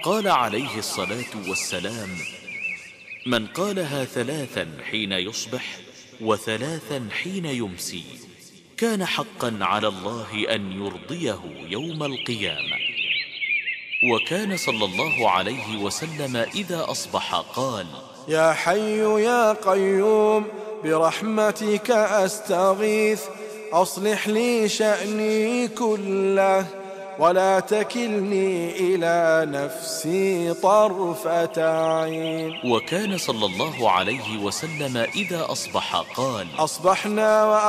قال عليه الصلاة والسلام: من قالها 3 حين يصبح و3 حين يمسي كان حقا على الله أن يرضيه يوم القيامة. وكان صلى الله عليه وسلم إذا أصبح قال: يا حي يا قيوم برحمتك أستغيث، أصلح لي شأني كله ولا تكلني إلى نفسي طرفة عين. وكان صلى الله عليه وسلم إذا أصبح قال: أصبحنا